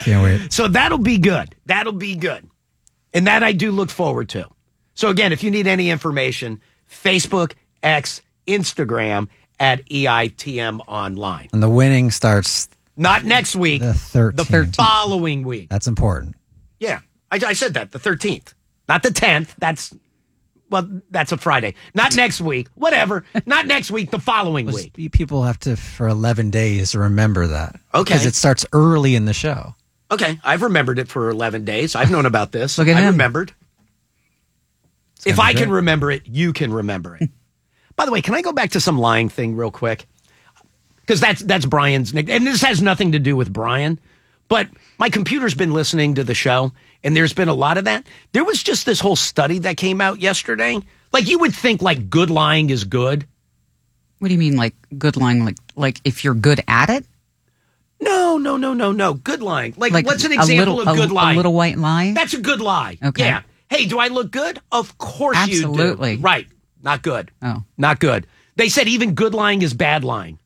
Can't wait. So that'll be good. That'll be good. And that I do look forward to. So again, if you need any information, Facebook, X, Instagram at EITM Online. And the winning starts not next week. The 13th. The following week. That's important. Yeah. I said that, the 13th. Not the 10th. That's a Friday. Not next week. Whatever. Not next week, the following week. People have to, for 11 days, remember that. Okay. Because it starts early in the show. Okay. I've remembered it for 11 days. I've known about this. Look at him. Remembered. If I can remember it, you can remember it. By the way, can I go back to some lying thing real quick? Because that's Brian's nick. And this has nothing to do with Brian. But my computer's been listening to the show, and there's been a lot of that. There was just this whole study that came out yesterday. Like, you would think, like, good lying is good. What do you mean, like, good lying? Like if you're good at it? No. Good lying. Like what's an example of good lying? A little white lie? That's a good lie. Okay. Yeah. Hey, do I look good? Of course you do. Absolutely. Right. Not good. Oh. Not good. They said even good lying is bad lying.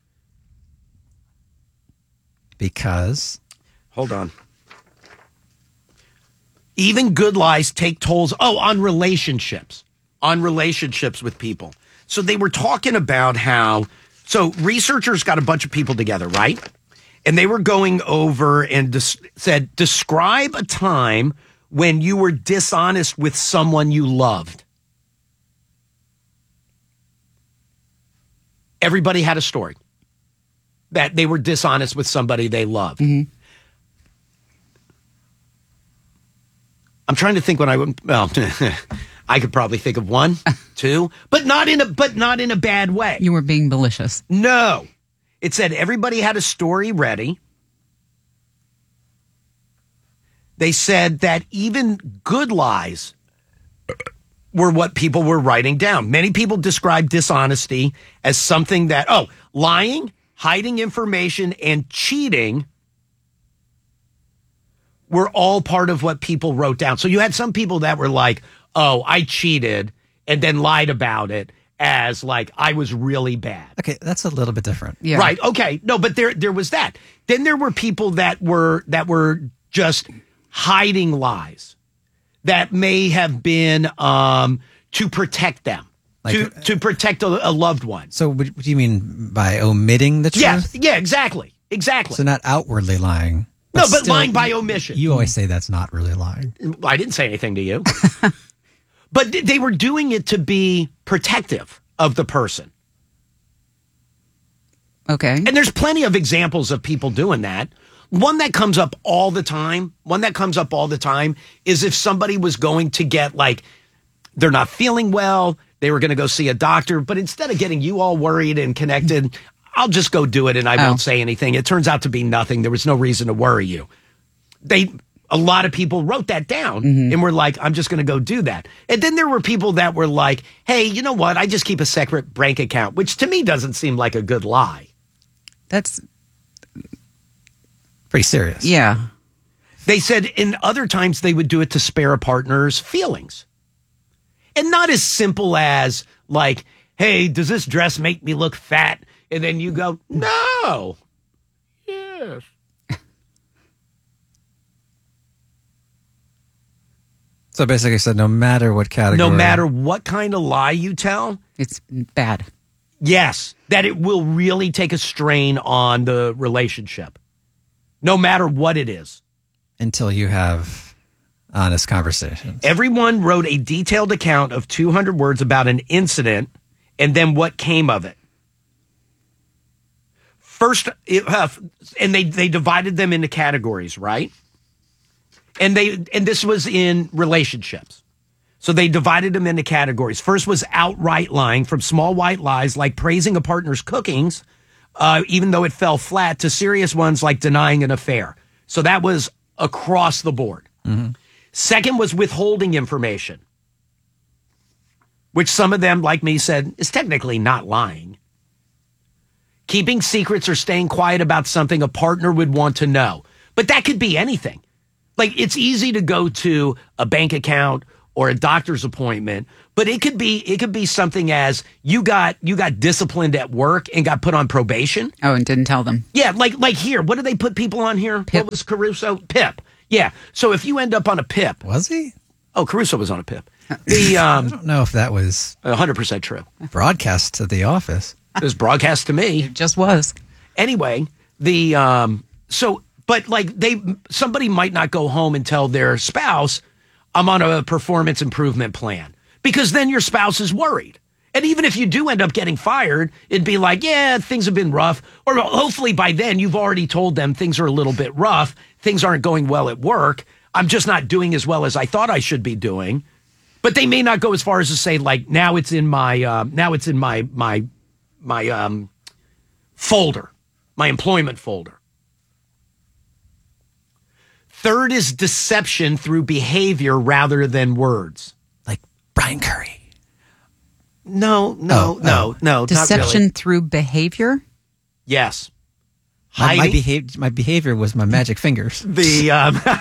Because? Hold on. Even good lies take tolls. On relationships. On relationships with people. So they were talking about how, so researchers got a bunch of people together, right? And they were going over and said, describe a time when you were dishonest with someone you loved. Everybody had a story that they were dishonest with somebody they loved. Mm-hmm. I'm trying to think when I could probably think of one, two, but not in a bad way. You were being malicious. No. It said everybody had a story ready. They said that even good lies were what people were writing down. Many people describe dishonesty as something that, lying, hiding information, and cheating were all part of what people wrote down. So you had some people that were like, I cheated and then lied about it as like I was really bad. Okay, that's a little bit different. Yeah. Right. Okay. No, but there was that. Then there were people that were just hiding lies that may have been to protect them, like, to protect a loved one. So what do you mean by omitting the truth? Yes. Yeah, exactly. So not outwardly lying. But still, lying by omission. You always say that's not really lying. I didn't say anything to you. But they were doing it to be protective of the person. Okay. And there's plenty of examples of people doing that. One that comes up all the time is if somebody was going to get, like, they're not feeling well, they were going to go see a doctor, but instead of getting you all worried and connected, I'll just go do it and I won't say anything. It turns out to be nothing. There was no reason to worry you. A lot of people wrote that down and were like, I'm just going to go do that. And then there were people that were like, hey, you know what? I just keep a separate bank account, which to me doesn't seem like a good lie. That's pretty serious. Yeah. They said in other times they would do it to spare a partner's feelings. And not as simple as like, hey, does this dress make me look fat? And then you go, no. Yes. So basically said no matter what category. No matter what kind of lie you tell. It's bad. Yes. That it will really take a strain on the relationship. No matter what it is. Until you have honest conversations. Everyone wrote a detailed account of 200 words about an incident and then what came of it. First, and they divided them into categories, right? And this was in relationships. So they divided them into categories. First was outright lying, from small white lies like praising a partner's cookings, even though it fell flat, to serious ones like denying an affair. So that was across the board. Mm-hmm. Second was withholding information, which some of them, like me, said is technically not lying. Keeping secrets or staying quiet about something a partner would want to know. But that could be anything. Like, it's easy to go to a bank account or a doctor's appointment, but it could be something as you got disciplined at work and got put on probation. Oh, and didn't tell them. Yeah, like here. What do they put people on here? PIP. What was Caruso? PIP. Yeah. So if you end up on a PIP. Was he? Oh, Caruso was on a PIP. I don't know if that was 100% true. broadcast to the office. It was broadcast to me. It just was. Anyway, but like somebody might not go home and tell their spouse, I'm on a performance improvement plan, because then your spouse is worried. And even if you do end up getting fired, it'd be like, yeah, things have been rough. Or hopefully by then you've already told them things are a little bit rough. Things aren't going well at work. I'm just not doing as well as I thought I should be doing. But they may not go as far as to say, like, now it's in my folder, my employment folder. Third is deception through behavior rather than words. Like Brian Curry. No, Deception not really. through behavior? Yes. My behavior was my magic fingers. They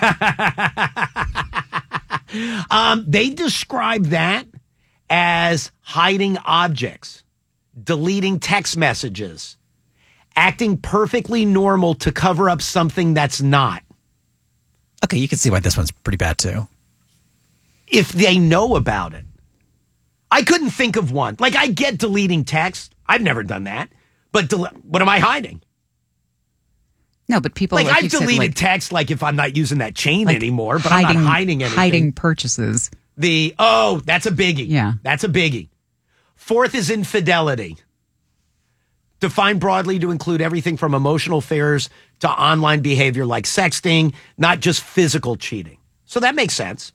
describe that as hiding objects, deleting text messages, acting perfectly normal to cover up something that's not. Okay, you can see why this one's pretty bad too. If they know about it. I couldn't think of one. Like, I get deleting text. I've never done that. But what am I hiding? No, but people Like, like I've you said, deleted like, text, like if I'm not using that chain anymore, but hiding, I'm not hiding anything. hiding purchases. That's a biggie. Yeah. That's a biggie. Fourth is infidelity. Defined broadly to include everything from emotional affairs to online behavior like sexting, not just physical cheating. So that makes sense.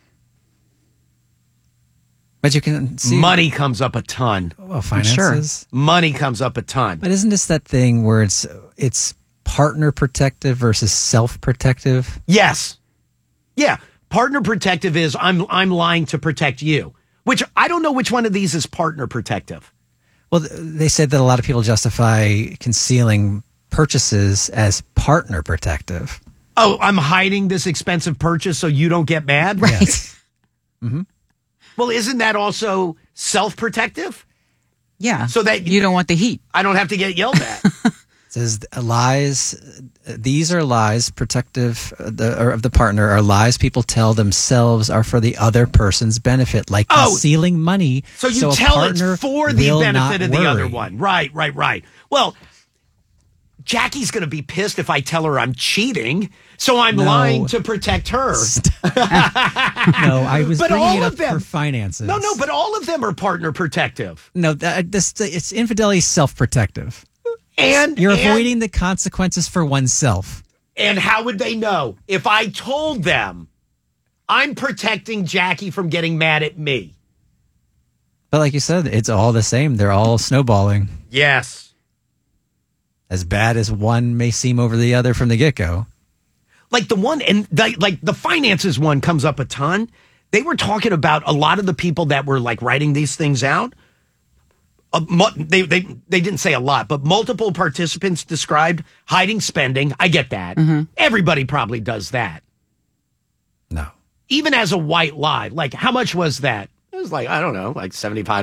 But you can see Money comes up a ton. well, finances. Money comes up a ton. But isn't this that thing where it's partner protective versus self-protective? Yes. Yeah. Partner protective is I'm lying to protect you, which I don't know which one of these is partner protective. Well, they said that a lot of people justify concealing purchases as partner protective. Oh, I'm hiding this expensive purchase so you don't get mad? Right. Yes. Mm-hmm. Well, isn't that also self-protective? Yeah. So that you don't want the heat. I don't have to get yelled at. It says lies. These are lies protective of the partner are lies people tell themselves are for the other person's benefit, like concealing money. So you a tell it's partner for the will benefit not of the other worry. one. Right. Well, Jackie's going to be pissed if I tell her I'm cheating, so I'm lying to protect her. No, I was But bringing all it of up them- for finances. No, but all of them are partner protective. No, it's infidelity is self-protective. And You're and- avoiding the consequences for oneself. And how would they know? If I told them I'm protecting Jackie from getting mad at me. But like you said, it's all the same. They're all snowballing. Yes. As bad as one may seem over the other from the get-go. Like the finances one comes up a ton. They were talking about a lot of the people that were like writing these things out. They didn't say a lot, but multiple participants described hiding spending. I get that. Everybody probably does that. No. Even as a white lie. Like, how much was that? It was like, I don't know, like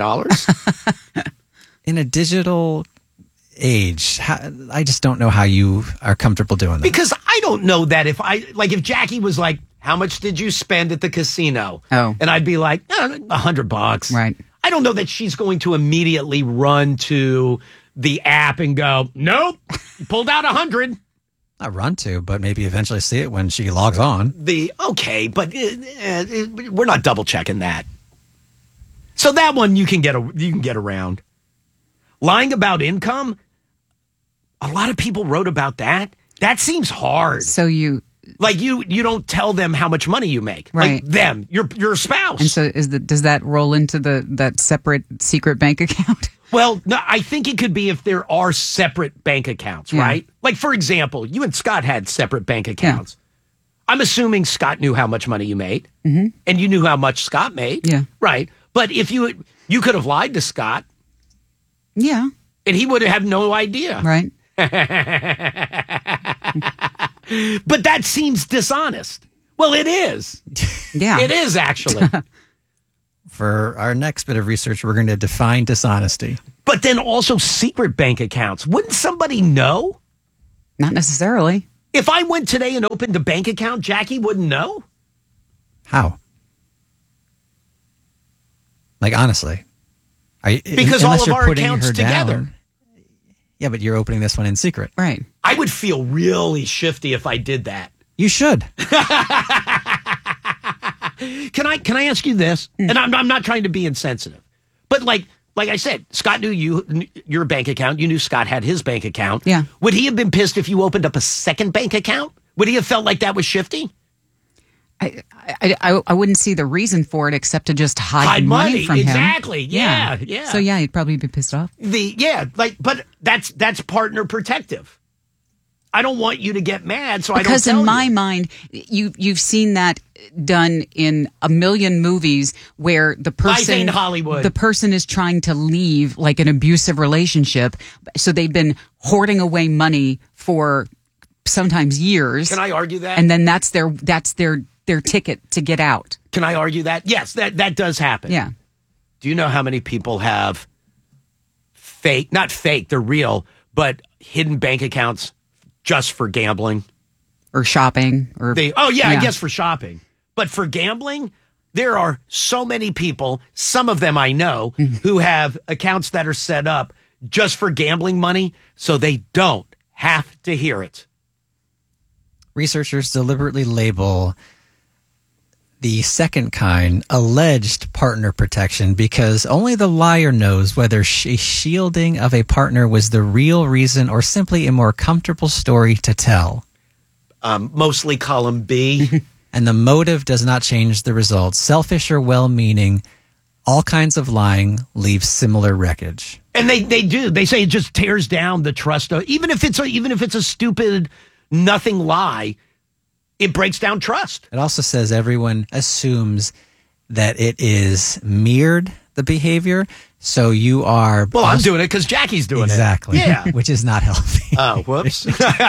$75. In a digital age, I just don't know how you are comfortable doing that. Because I don't know that if Jackie was like, how much did you spend at the casino? Oh. And I'd be like, $100. Right. I don't know that she's going to immediately run to the app and go, nope, pulled out 100. Not run to, but maybe eventually see it when she logs on. Okay, but we're not double checking that. So that one you can get around. Lying about income, a lot of people wrote about that. That seems hard. So you Like you don't tell them how much money you make. Right. Like them, your spouse. and so does that roll into that separate secret bank account? Well, no, I think it could be if there are separate bank accounts, Yeah. right? Like, for example, you and Scott had separate bank accounts. I'm assuming Scott knew how much money you made, and you knew how much Scott made. Yeah. Right. But if you could have lied to Scott, Yeah. and he would have no idea. Right. But that seems dishonest. Well, it is. Yeah. It is, actually. for our next bit of research, we're going to define dishonesty. But then also secret bank accounts. Wouldn't somebody know? Not necessarily. If I went today and opened a bank account, Jackie wouldn't know? How? Like, honestly. Because all of our accounts together. Yeah, but you're opening this one in secret. Right. I would feel really shifty if I did that. You should. Can I ask you this? And I'm not trying to be insensitive, but like I said, Scott knew your bank account. You knew Scott had his bank account. Yeah. Would he have been pissed if you opened up a second bank account? Would he have felt like that was shifty? I wouldn't see the reason for it except to just hide money from him. Exactly. Yeah. So yeah, he'd probably be pissed off. But that's partner protective. I don't want you to get mad, so because I don't tell in my you. mind, you've seen that done in a million movies where the Life person ain't Hollywood. the person is trying to leave like an abusive relationship, so they've been hoarding away money for sometimes years. Can I argue that? And then that's their ticket to get out. Can I argue that? Yes, that does happen. Yeah. Do you know how many people have not fake, they're real, but hidden bank accounts just for gambling? Or shopping. I guess for shopping. But for gambling, there are so many people, some of them I know, who have accounts that are set up just for gambling money so they don't have to hear it. Researchers deliberately label the second kind alleged partner protection because only the liar knows whether a shielding of a partner was the real reason or simply a more comfortable story to tell. Mostly column B. And the motive does not change the results. Selfish or well-meaning, all kinds of lying leave similar wreckage. And they do. They say it just tears down the trust of, even if it's a stupid nothing lie, it breaks down trust. It also says everyone assumes that it is mirrored, the behavior. So you are... Well, I'm doing it because Jackie's doing exactly. it. Yeah. Which is not healthy. Oh, whoops.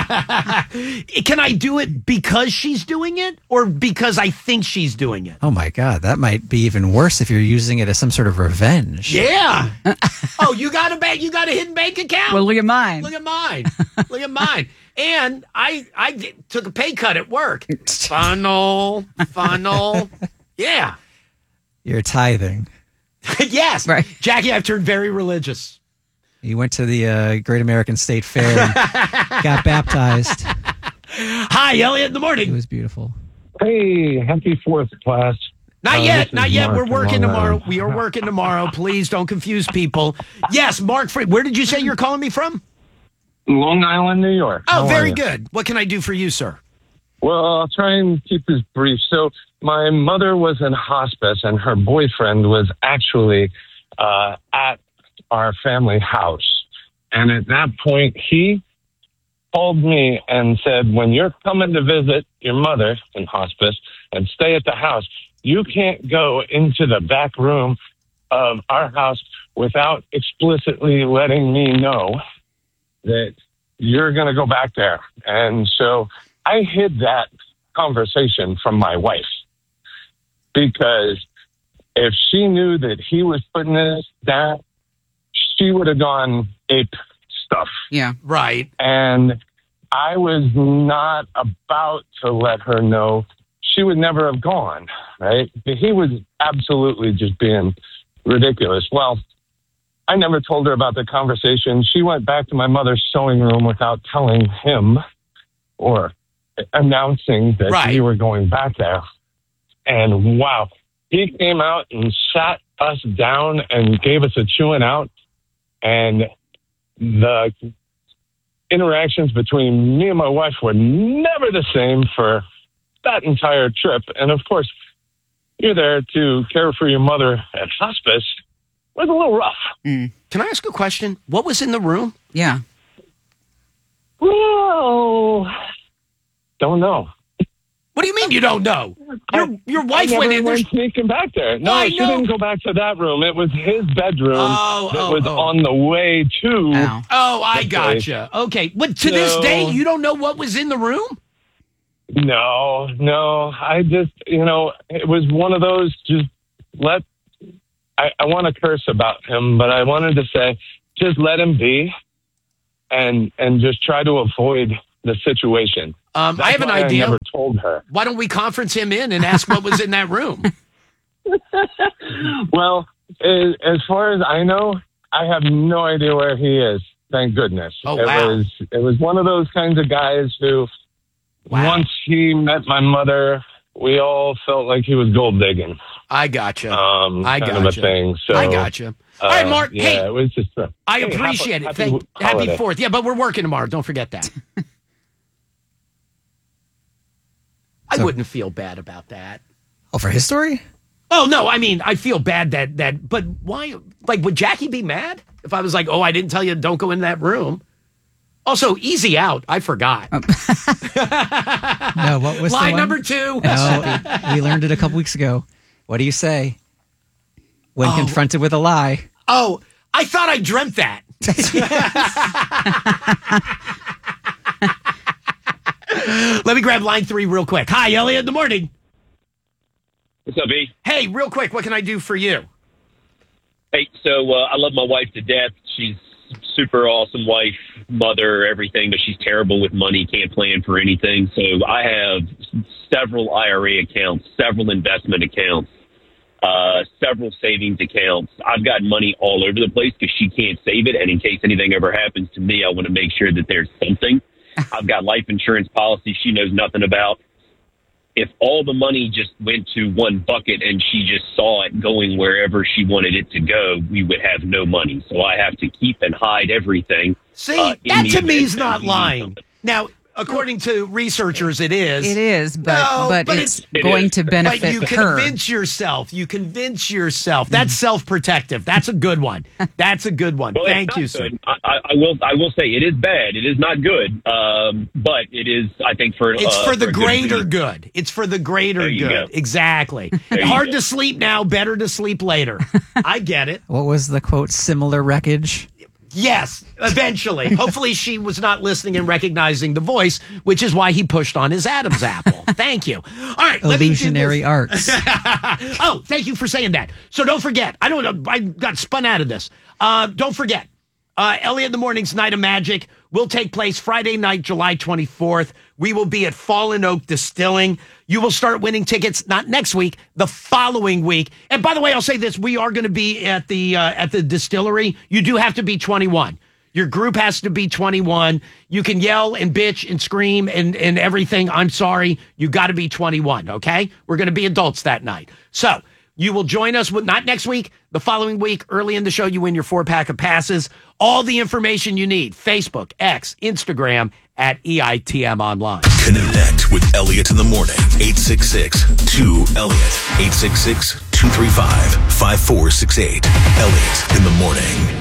Can I do it because she's doing it or because I think she's doing it? Oh, my God. That might be even worse if you're using it as some sort of revenge. Yeah. Oh, you got a hidden bank account? Well, look at mine. Look at mine. And I took a pay cut at work. Funnel. Yeah. You're tithing. Yes. Right. Jackie, I've turned very religious. You went to the Great American State Fair and got baptized. Hi, Elliot, in the morning. It was beautiful. Hey, happy 4th, class. Not yet. Mark We're working from Long tomorrow. Island. We are working tomorrow. Please don't confuse people. Yes, Mark, where did you say you're calling me from? Long Island, New York. Oh, How are very you? good. What can I do for you, sir? Well, I'll try and keep this brief. So my mother was in hospice, and her boyfriend was actually at our family house. And at that point, he called me and said, when you're coming to visit your mother in hospice and stay at the house, you can't go into the back room of our house without explicitly letting me know that you're going to go back there. And so I hid that conversation from my wife because if she knew that he was putting this down, she would have gone ape stuff. Yeah. Right. And I was not about to let her know. She would never have gone, right? He was absolutely just being ridiculous. Well, I never told her about the conversation. She went back to my mother's sewing room without telling him or announcing that Right. we were going back there. And wow, he came out and sat us down and gave us a chewing out. And the interactions between me and my wife were never the same for that entire trip. And of course, you're there to care for your mother at hospice. It was a little rough. Can I ask a question? What was in the room? Yeah. Well, don't know. What do you mean you don't know? Your wife I went never in. went sneaking back there. No, I she know. didn't go back to that room. It was his bedroom that was oh. on the way to. Ow. Oh, I Okay. gotcha. Okay. But to this No. day, you don't know what was in the room? No. I just, it was one of those, just let I want to curse about him, but I wanted to say, just let him be and just try to avoid the situation. I have an idea. I never told her. Why don't we conference him in and ask what was in that room? Well, as far as I know, I have no idea where he is. Thank goodness. Oh, wow. It was one of those kinds of guys who, once he met my mother, we all felt like he was gold digging. I gotcha. I gotcha. Kind of a thing. So, I gotcha. All right, Mark. Yeah, hey, it was just. I appreciate it. Happy Happy 4th. Yeah, but we're working tomorrow. Don't forget that. I wouldn't feel bad about that. Oh, for his story? Oh, no. I mean, I feel bad that, but why? Like, would Jackie be mad if I was like, oh, I didn't tell you, don't go in that room? Also, easy out. I forgot. No, what was lie the one? number 2? No, we learned it a couple weeks ago. What do you say when confronted with a lie? Oh, I thought I dreamt that. Let me grab line 3 real quick. Hi, Elliot, in the morning. What's up, B? Hey, real quick, what can I do for you? Hey, so I love my wife to death. She's super awesome wife, mother, everything, but she's terrible with money, can't plan for anything. So I have several IRA accounts, several investment accounts, several savings accounts. I've got money all over the place because she can't save it. And in case anything ever happens to me, I want to make sure that there's something. I've got life insurance policies she knows nothing about. If all the money just went to one bucket and she just saw it going wherever she wanted it to go, we would have no money. So I have to keep and hide everything. See, that to me is not lying. Now, according to researchers, it is. It is, but it's going to benefit but you her. convince yourself. You convince yourself. That's self-protective. That's a good one. That's a good one. Well, Thank you, sir. I will say it is bad. It is not good. But it is, I think, for it's for the for greater good. It's for the greater good. Go. Exactly. Hard to sleep now, better to sleep later. I get it. What was the quote? Similar wreckage? Yes, eventually. Hopefully she was not listening and recognizing the voice, which is why he pushed on his Adam's apple. Thank you. All right. Illusionary arts. Oh, thank you for saying that. So don't forget. I got spun out of this. Don't forget. Elliot in the Morning's Night of Magic will take place Friday night, July 24th. We will be at Fallen Oak Distilling. You will start winning tickets, not next week, the following week. And by the way, I'll say this. We are going to be at the distillery. You do have to be 21. Your group has to be 21. You can yell and bitch and scream and everything. I'm sorry. You got to be 21, okay? We're going to be adults that night. So you will join us, not next week, the following week. Early in the show, you win your 4-pack of passes. All the information you need, Facebook, X, Instagram, at EITM Online. Connect with Elliot in the Morning. 866-2-ELLIOT. 866-235-5468. Elliot in the Morning.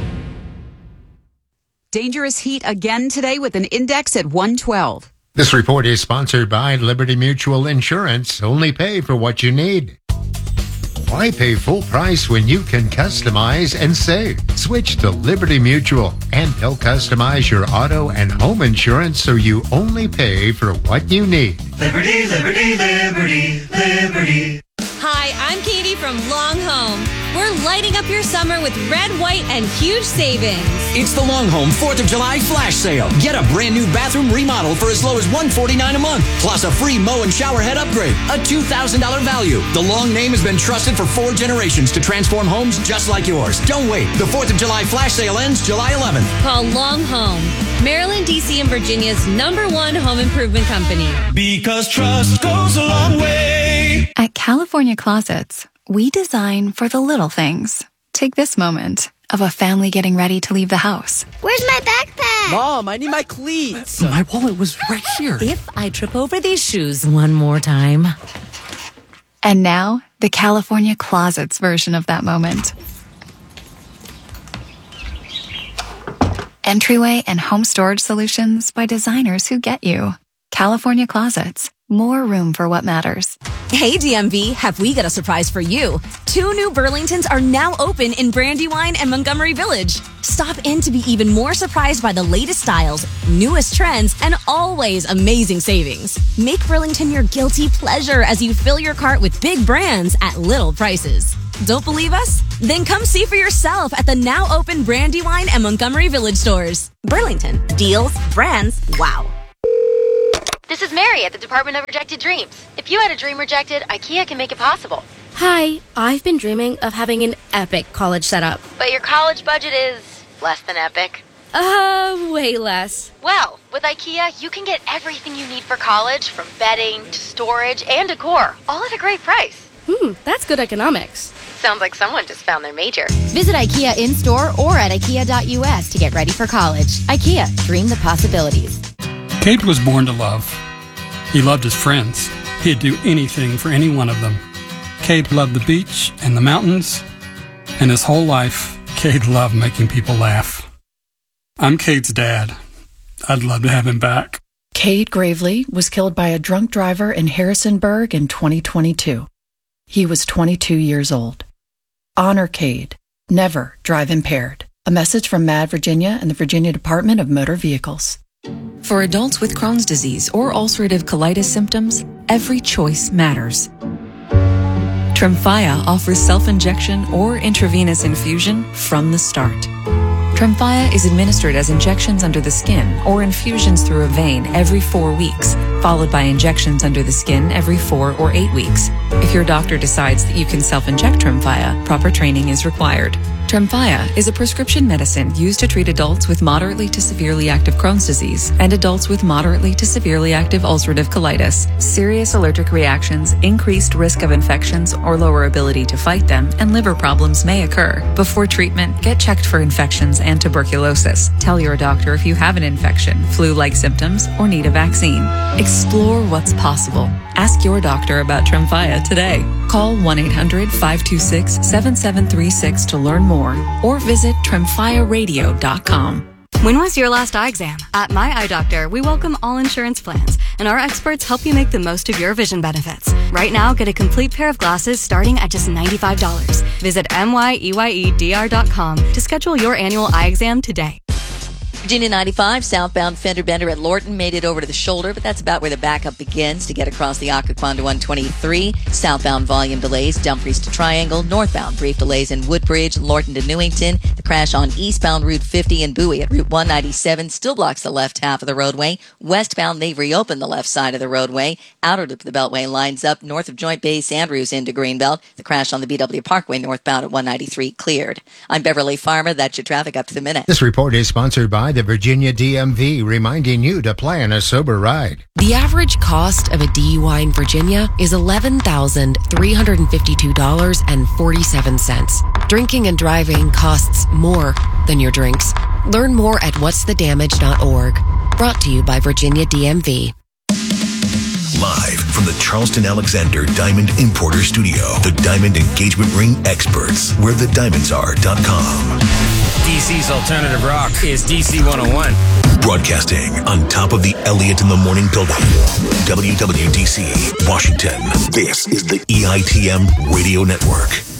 Dangerous heat again today with an index at 112. This report is sponsored by Liberty Mutual Insurance. Only pay for what you need. Why pay full price when you can customize and save? Switch to Liberty Mutual, and they'll customize your auto and home insurance so you only pay for what you need. Liberty, liberty, liberty, liberty. Hi, I'm Katie from Long Home. We're lighting up your summer with red, white, and huge savings. It's the Long Home 4th of July flash sale. Get a brand new bathroom remodel for as low as $149 a month, plus a free mow and shower head upgrade, a $2,000 value. The Long name has been trusted for 4 generations to transform homes just like yours. Don't wait. The 4th of July flash sale ends July 11th. Call Long Home, Maryland, D.C., and Virginia's #1 home improvement company. Because trust goes a long way. At California Closets, we design for the little things. Take this moment of a family getting ready to leave the house. Where's my backpack? Mom, I need my cleats. My wallet was right here. If I trip over these shoes one more time. And now, the California Closets version of that moment. Entryway and home storage solutions by designers who get you. California Closets. More room for what matters. Hey, DMV, have we got a surprise for you? 2 new Burlingtons are now open in Brandywine and Montgomery Village. Stop in to be even more surprised by the latest styles, newest trends, and always amazing savings. Make Burlington your guilty pleasure as you fill your cart with big brands at little prices. Don't believe us? Then come see for yourself at the now open Brandywine and Montgomery Village stores. Burlington. Deals, brands, wow. This is Mary at the Department of Rejected Dreams. If you had a dream rejected, IKEA can make it possible. Hi, I've been dreaming of having an epic college setup. But your college budget is less than epic. Way less. Well, with IKEA, you can get everything you need for college, from bedding to storage and decor, all at a great price. That's good economics. Sounds like someone just found their major. Visit IKEA in-store or at IKEA.us to get ready for college. IKEA, dream the possibilities. Cade was born to love. He loved his friends. He'd do anything for any one of them. Cade loved the beach and the mountains, and his whole life, Cade loved making people laugh. I'm Cade's dad. I'd love to have him back. Cade Gravely was killed by a drunk driver in Harrisonburg in 2022. He was 22 years old. Honor Cade. Never drive impaired. A message from MAD Virginia and the Virginia Department of Motor Vehicles. For adults with Crohn's disease or ulcerative colitis symptoms, every choice matters. Tremfya offers self-injection or intravenous infusion from the start. Tremfya is administered as injections under the skin or infusions through a vein every 4 weeks, followed by injections under the skin every 4 or 8 weeks. If your doctor decides that you can self-inject Tremfya, proper training is required. Tremfya is a prescription medicine used to treat adults with moderately to severely active Crohn's disease and adults with moderately to severely active ulcerative colitis. Serious allergic reactions, increased risk of infections or lower ability to fight them, and liver problems may occur. Before treatment, get checked for infections and tuberculosis. Tell your doctor if you have an infection, flu-like symptoms, or need a vaccine. Explore what's possible. Ask your doctor about Tremfya today. Call 1-800-526-7736 to learn more or visit tremfyaradio.com. When was your last eye exam? At My Eye Doctor, we welcome all insurance plans, and our experts help you make the most of your vision benefits. Right now, get a complete pair of glasses starting at just $95. Visit MYEYEDR.com to schedule your annual eye exam today. Virginia 95, southbound fender bender at Lorton made it over to the shoulder, but that's about where the backup begins to get across the Occoquan to 123. Southbound volume delays, Dumfries to Triangle. Northbound brief delays in Woodbridge, Lorton to Newington. The crash on eastbound Route 50 in Bowie at Route 197 still blocks the left half of the roadway. Westbound, they've reopened the left side of the roadway. Outer loop of the Beltway lines up north of Joint Base Andrews into Greenbelt. The crash on the BW Parkway northbound at 193 cleared. I'm Beverly Farmer. That's your traffic up to the minute. This report is sponsored by the Virginia DMV, reminding you to plan a sober ride. The average cost of a DUI in Virginia is $11,352.47. Drinking and driving costs more than your drinks. Learn more at whatsthedamage.org. Brought to you by Virginia DMV. Live from the Charleston Alexander Diamond Importer Studio, the Diamond Engagement Ring Experts, where the diamonds are.com. DC's alternative rock is DC 101. Broadcasting on top of the Elliott in the Morning building. WWDC, Washington. This is the EITM Radio Network.